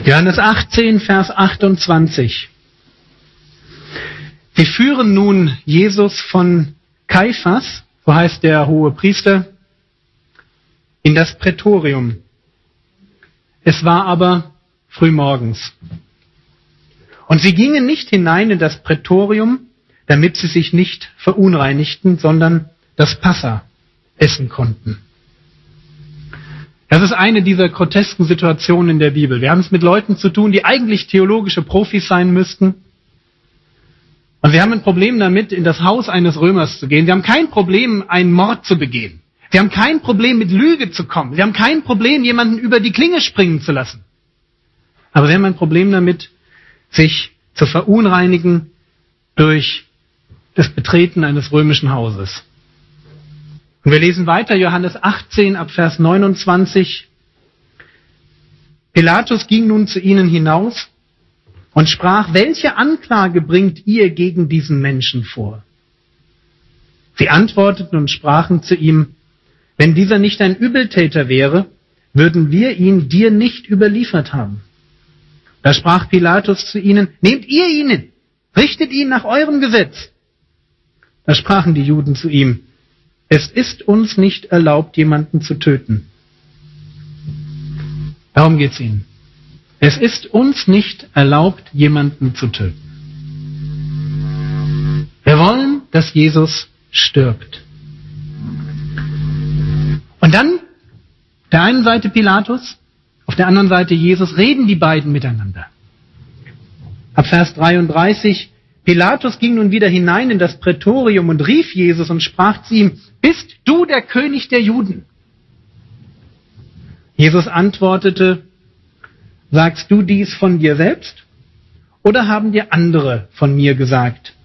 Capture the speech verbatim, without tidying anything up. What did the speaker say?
Johannes achtzehn, Vers achtundzwanzig. Sie führen nun Jesus von Kaiphas, so heißt der hohe Priester, in das Prätorium. Es war aber frühmorgens. Und sie gingen nicht hinein in das Prätorium, damit sie sich nicht verunreinigten, sondern das Passa essen konnten. Das ist eine dieser grotesken Situationen in der Bibel. Wir haben es mit Leuten zu tun, die eigentlich theologische Profis sein müssten. Und wir haben ein Problem damit, in das Haus eines Römers zu gehen. Wir haben kein Problem, einen Mord zu begehen. Wir haben kein Problem, mit Lüge zu kommen. Wir haben kein Problem, jemanden über die Klinge springen zu lassen. Aber wir haben ein Problem damit, sich zu verunreinigen durch das Betreten eines römischen Hauses. Und wir lesen weiter, Johannes achtzehn, ab Vers neunundzwanzig. Pilatus ging nun zu ihnen hinaus und sprach, welche Anklage bringt ihr gegen diesen Menschen vor? Sie antworteten und sprachen zu ihm, wenn dieser nicht ein Übeltäter wäre, würden wir ihn dir nicht überliefert haben. Da sprach Pilatus zu ihnen, nehmt ihr ihn, richtet ihn nach eurem Gesetz. Da sprachen die Juden zu ihm, es ist uns nicht erlaubt, jemanden zu töten. Darum geht's ihnen. Es ist uns nicht erlaubt, jemanden zu töten. Wir wollen, dass Jesus stirbt. Und dann, auf der einen Seite Pilatus, auf der anderen Seite Jesus, reden die beiden miteinander. Ab Vers dreiunddreißig, Pilatus ging nun wieder hinein in das Prätorium und rief Jesus und sprach zu ihm, bist du der König der Juden? Jesus antwortete, sagst du dies von dir selbst oder haben dir andere von mir gesagt?